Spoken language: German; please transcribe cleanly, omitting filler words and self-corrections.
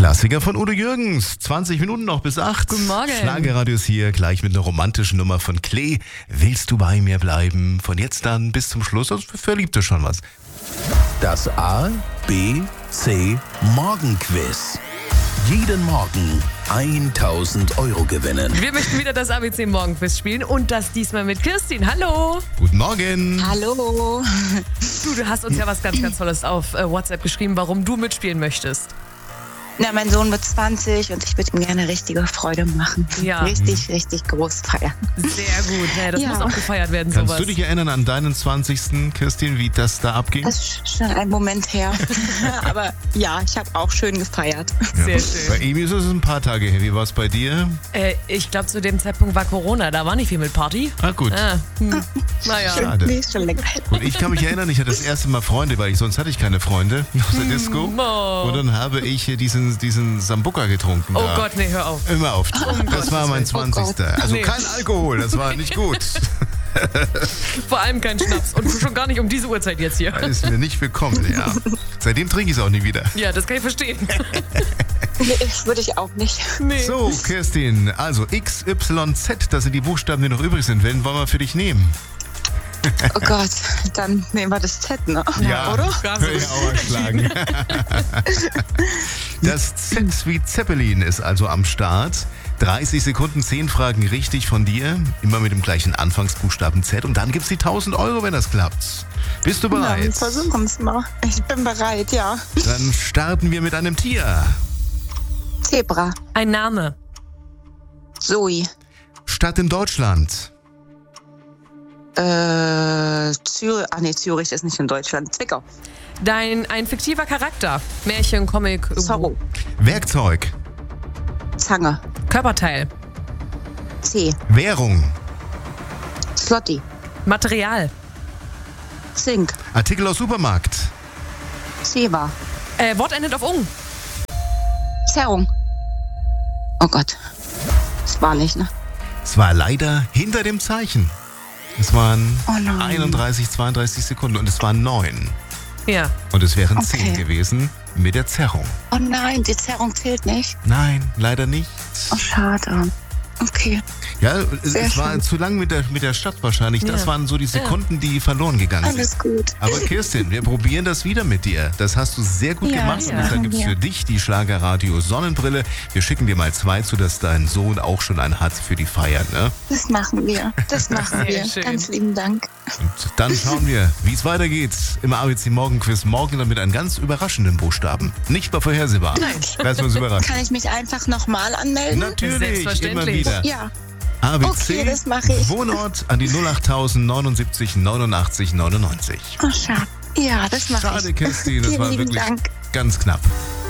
Klassiker von Udo Jürgens. 20 Minuten noch bis 8. Guten Morgen. Schlagerradio ist hier, gleich mit einer romantischen Nummer von Klee. Willst du bei mir bleiben? Von jetzt an bis zum Schluss. Also für Verliebte schon was. Das A, B, C Morgenquiz. Jeden Morgen 1.000 Euro gewinnen. Wir möchten wieder das ABC Morgenquiz spielen und das diesmal mit Kirstin. Hallo. Guten Morgen. Hallo. Du hast uns ja was ganz, ganz Tolles auf WhatsApp geschrieben, warum du mitspielen möchtest. Na, mein Sohn wird 20 und ich würde ihm gerne richtige Freude machen. Ja. Richtig groß feiern. Sehr gut. Ja, das Ja. muss auch gefeiert werden, Kannst sowas. du dich erinnern an deinen 20. Kirstin, wie das da abging? Das ist schon ein Moment her. Aber ja, ich habe auch schön gefeiert. Sehr Bei schön. ihm ist es ein paar Tage her. Wie war es bei dir? Ich glaube, zu dem Zeitpunkt war Corona, da war nicht viel mit Party. Ah, gut. Naja. Schade. Nee, ist schon länger her. Und ich kann mich erinnern, ich hatte das erste Mal Freunde, weil sonst hatte ich keine Freunde aus der Disco. Oh. Und dann habe ich diesen Sambuca getrunken. Oh da. Gott, nee, hör auf. Immer auf. Das war mein 20. Also Nee. kein Alkohol, das war nicht gut. Vor allem kein Schnaps und schon gar nicht um diese Uhrzeit jetzt hier. Ist mir nicht willkommen, ja. Seitdem trinke ich es auch nie wieder. Ja, das kann ich verstehen. Nee, würde ich auch nicht. Nee. So, Kirstin, also X, Y, Z, das sind die Buchstaben, die noch übrig sind. Wen wollen wir für dich nehmen? Oh Gott, dann nehmen wir das Z, ne? Oder? Hör ich auch anschlagen. Das Z wie Zeppelin ist also am Start. 30 Sekunden, 10 Fragen richtig von dir. Immer mit dem gleichen Anfangsbuchstaben Z. Und dann gibt's die 1.000 Euro, wenn das klappt. Bist du Na, bereit? versuchen es mal. Ich bin bereit, ja. Dann starten wir mit einem Tier. Zebra. Ein Name. Zoe. Stadt in Deutschland. Zürich. Ah, nee, Zürich ist nicht in Deutschland. Zwickau. Ein fiktiver Charakter. Märchen, Comic, irgendwo. Zorro. Werkzeug. Zange. Körperteil. C. Währung. Slotty. Material. Zink. Artikel aus Supermarkt. Zewa. Wort endet auf ung. Zerrung. Oh Gott. Das war nicht, ne? Es war leider hinter dem Zeichen. Es waren Oh nein. 31, 32 Sekunden und es waren 9. Ja. Und es wären Okay. 10 gewesen mit der Zerrung. Oh nein, die Zerrung zählt nicht. Nein, leider nicht. Oh, schade. Okay. Ja, Sehr es war schön. zu lang mit der Stadt wahrscheinlich. Das Ja. waren so die Sekunden, die verloren gegangen sind. Alles gut. Aber Kirstin, wir probieren das wieder mit dir. Das hast du sehr gut Ja, gemacht. ja. Und deshalb gibt es für dich die Schlagerradio Sonnenbrille. Wir schicken dir mal 2 zu, dass dein Sohn auch schon einen hat für die Feier. Ne? Das machen wir. Das machen Sehr wir. schön. Ganz lieben Dank. Und dann schauen wir, wie es weitergeht im ABC Morgenquiz. Morgen dann mit einem ganz überraschenden Buchstaben. Nicht mal vorhersehbar. Nein. Lassen wir uns überraschen. Kann ich mich einfach nochmal anmelden? Natürlich, immer Selbstverständlich. wieder. Ja. ABC, Okay, das mache ich. Wohnort an die 08000 79 89 99. Oh, schade. Ja, das mache ich. Schade, Kirstin, das Vielen war lieben wirklich Dank. ganz knapp.